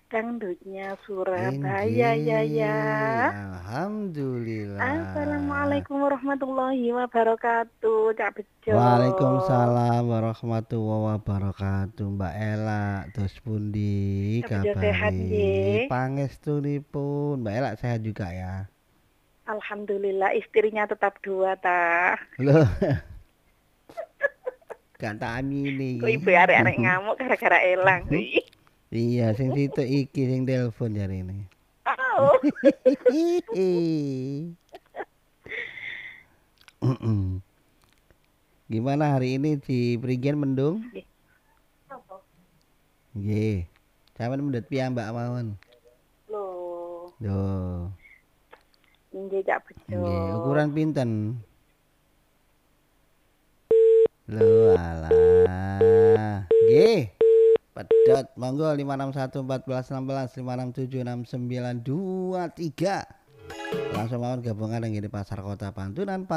Dangdutnya Surabaya ya ya. Inggih, alhamdulillah. Assalamualaikum warahmatullahi wabarakatuh, Cak Bejo. Waalaikumsalam warahmatullahi wabarakatuh. Mbak Ela, terus pundi Cak Bejo sehat kabari? nggih. Pangestunipun. Mbak Ela sehat juga ya? Alhamdulillah istrinya tetap dua ta. Loh, gak tak amini Kok iki. ibu arek-arek ngamuk gara-gara elang. Ih. Iya, sing situ iki sing telepon jarine. Au. Gimana hari ini di Prigen mendung? Nggih. Apa? Nggih. Sampeyan mendhet piyambak mawon. Loh, Duh, nggih Cak Bejo. nggih. Ukuran pinten? Lho alah. Nggih. Pedot. Monggo 561 14 16 567 6923. Langsung mawon gabungan yang di Pasar Kota Pantunan.